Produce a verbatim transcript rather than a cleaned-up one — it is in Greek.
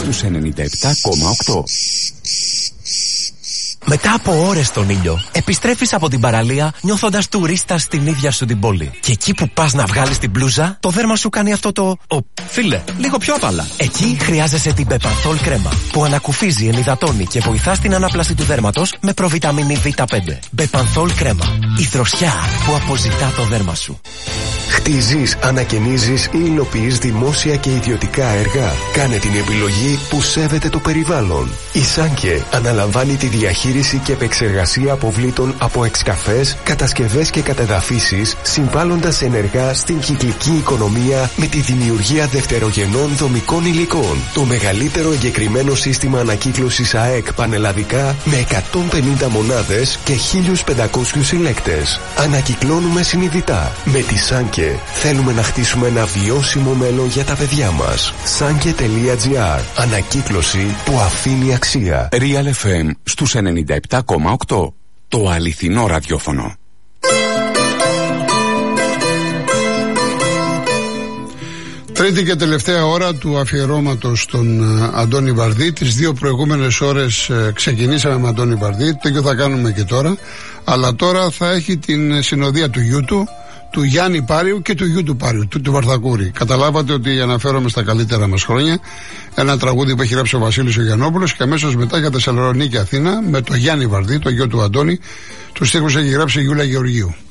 στους ενενήντα επτά κόμμα οκτώ. Μετά από ώρες στον ήλιο, επιστρέφεις από την παραλία νιώθοντας τουρίστας στην ίδια σου την πόλη. Και εκεί που πας να βγάλεις την μπλούζα, το δέρμα σου κάνει αυτό το... Ο, φίλε, λίγο πιο απαλά. Εκεί χρειάζεσαι την Bepanthol κρέμα, που ανακουφίζει, ενυδατώνει και βοηθά στην ανάπλαση του δέρματος με προβιταμίνη βι πέντε. Bepanthol κρέμα. Η δροσιά που αποζητά το δέρμα σου. Χτίζεις, ανακαινίζεις ή υλοποιείς δημόσια και ιδιωτικά έργα. Κάνε την επιλογή που σέβεται το περιβάλλον. Η Σάνκε αναλαμβάνει τη διαχείριση και επεξεργασία αποβλήτων από εξκαφές, κατασκευές και κατεδαφίσεις, συμβάλλοντας ενεργά στην κυκλική οικονομία με τη δημιουργία δευτερογενών δομικών υλικών. Το μεγαλύτερο εγκεκριμένο σύστημα ανακύκλωσης ΑΕΚ πανελλαδικά με εκατόν πενήντα μονάδες και χίλιους πεντακόσιους συλλέκτες. Ανακυκλώνουμε συνειδητά. Με τη Σάνκε θέλουμε να χτίσουμε ένα βιώσιμο μέλλον για τα παιδιά μας. Sanke.gr. Ανακύκλωση που αφήνει αξία. Real εφ εμ στους ενενήντα επτά κόμμα οκτώ. Το αληθινό ραδιόφωνο. Τρίτη και τελευταία ώρα του αφιερώματος στον Αντώνη Βαρδί. Τις δύο προηγούμενες ώρες ξεκινήσαμε με Αντώνη Βαρδί. Το ίδιο θα κάνουμε και τώρα. Αλλά τώρα θα έχει την συνοδεία του γιού του, του Γιάννη Πάριου και του γιου του Πάριου, του, του Βαρθακούρη. Καταλάβατε ότι αναφέρομαι στα καλύτερα μας χρόνια. Ένα τραγούδι που έχει γράψει ο Βασίλης ο Γιαννόπουλος και αμέσως μετά για Θεσσαλονίκη Αθήνα με το Γιάννη Βαρδί, το γιο του Αντώνη. Τους στίχους έχει γράψει η Γιούλα Γεωργίου.